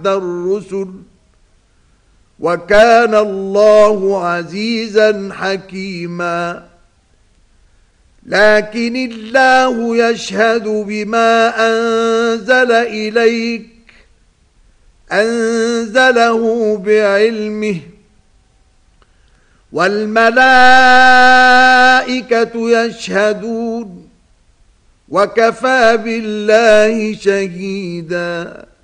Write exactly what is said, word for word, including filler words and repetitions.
بعد الرسل وكان الله عزيزا حكيما لكن الله يشهد بما أنزل إليك أنزله بعلمه والملائكة يشهدون وكفى بالله شهيدا